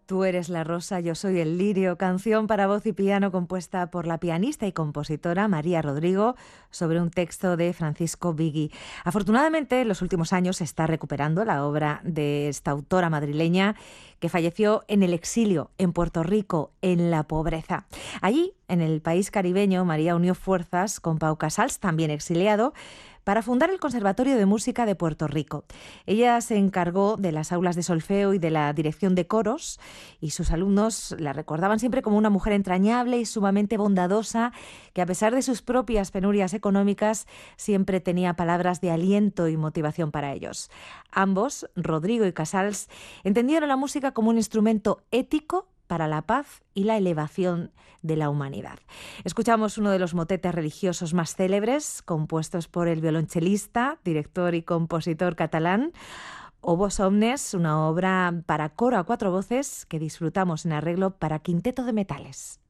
Tú eres la rosa, yo soy el lirio, canción para voz y piano compuesta por la pianista y compositora María Rodrigo sobre un texto de Francisco Vigui. Afortunadamente, en los últimos años se está recuperando la obra de esta autora madrileña que falleció en el exilio, en Puerto Rico, en la pobreza. Allí, en el país caribeño, María unió fuerzas con Pau Casals, también exiliado, para fundar el Conservatorio de Música de Puerto Rico. Ella se encargó de las aulas de solfeo y de la dirección de coros, y sus alumnos la recordaban siempre como una mujer entrañable y sumamente bondadosa, que a pesar de sus propias penurias económicas siempre tenía palabras de aliento y motivación para ellos. Ambos, Rodrigo y Casals, entendieron la música como un instrumento ético para la paz y la elevación de la humanidad. Escuchamos uno de los motetes religiosos más célebres, compuestos por el violonchelista, director y compositor catalán, O Vos Omnes, una obra para coro a cuatro voces que disfrutamos en arreglo para quinteto de metales.